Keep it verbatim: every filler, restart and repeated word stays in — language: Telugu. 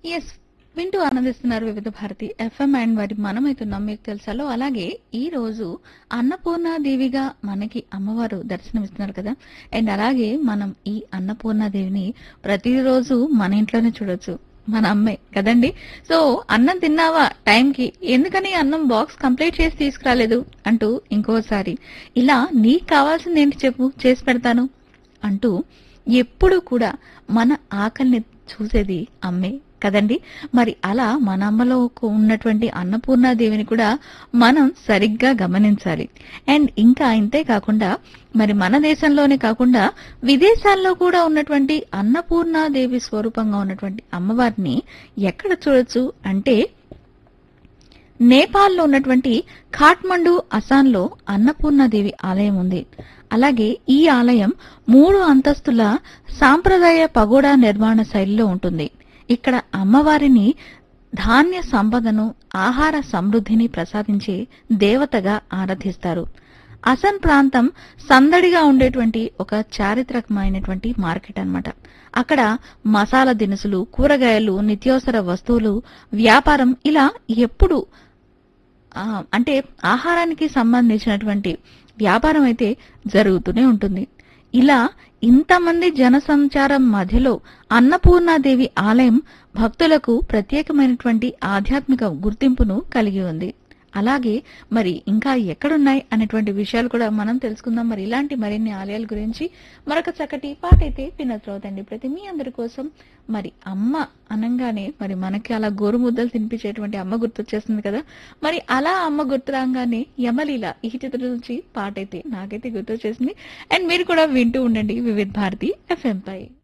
యెస్. వింటూ ఆనందిస్తున్నారు వివిధ భారతి ఎఫ్ఎం అండ్ మరి మనమైతున్నాం మీకు తెలుసాలో. అలాగే ఈ రోజు అన్నపూర్ణాదేవిగా మనకి అమ్మవారు దర్శనమిస్తున్నారు కదా. అండ్ అలాగే మనం ఈ అన్నపూర్ణాదేవిని ప్రతిరోజు మన ఇంట్లోనే చూడొచ్చు. మన అమ్మే కదండి. సో అన్నం తిన్నావా టైంకి, ఎందుకని అన్నం బాక్స్ కంప్లీట్ చేసి తీసుకురాలేదు అంటూ ఇంకోసారి ఇలా నీకు కావాల్సింది ఏంటి చెప్పు చేసి పెడతాను అంటూ ఎప్పుడు కూడా మన ఆకలిని చూసేది అమ్మే కదండి. మరి అలా మన అమ్మలో ఒక ఉన్నటువంటి అన్నపూర్ణాదేవిని కూడా మనం సరిగ్గా గమనించాలి. అండ్ ఇంకా ఇంతే కాకుండా మరి మన దేశంలోనే కాకుండా విదేశాల్లో కూడా ఉన్నటువంటి అన్నపూర్ణాదేవి స్వరూపంగా ఉన్నటువంటి అమ్మవారిని ఎక్కడ చూడొచ్చు అంటే నేపాల్లో ఉన్నటువంటి ఖాట్మండు అస్సాంలో అన్నపూర్ణాదేవి ఆలయం ఉంది. అలాగే ఈ ఆలయం మూడు అంతస్తుల సాంప్రదాయ పగోడా నిర్మాణ శైలిలో ఉంటుంది. ఇక్కడ అమ్మవారిని ధాన్య సంపదను, ఆహార సమృద్ధిని ప్రసాదించే దేవతగా ఆరాధిస్తారు. అసన్ ప్రాంతం సందడిగా ఉండేటువంటి ఒక చారిత్రకమైనటువంటి మార్కెట్ అన్నమాట. అక్కడ మసాలా దినుసులు, కూరగాయలు, నిత్యావసర వస్తువులు వ్యాపారం ఇలా ఎప్పుడు ఆ, అంటే ఆహారానికి సంబంధించినటువంటి వ్యాపారం అయితే జరుగుతూనే ఉంటుంది. ఇలా ఇంతమంది జనసంచారం మధ్యలో అన్నపూర్ణాదేవి ఆలయం భక్తులకు ప్రత్యేకమైనటువంటి ఆధ్యాత్మిక గుర్తింపును కలిగి ఉంది. అలాగే మరి ఇంకా ఎక్కడున్నాయి అనేటువంటి విషయాలు కూడా మనం తెలుసుకుందాం. మరి ఇలాంటి మరిన్ని ఆలయాల గురించి మరొక చక్కటి పాట అయితే వినోద్రవుతండి ప్రతి మీ అందరి కోసం. మరి అమ్మ అనంగానే మరి మనకి అలా గోరు ముద్దలు తినిపించేటువంటి అమ్మ గుర్తొచ్చేస్తుంది కదా. మరి అలా అమ్మ గుర్తు రాగానే యమలీల ఈ చిత్రం నుంచి పాట అయితే నాకైతే గుర్తొచ్చేసింది. అండ్ మీరు కూడా వింటూ ఉండండి వివిధ భారతి ఎఫ్ఎం పై.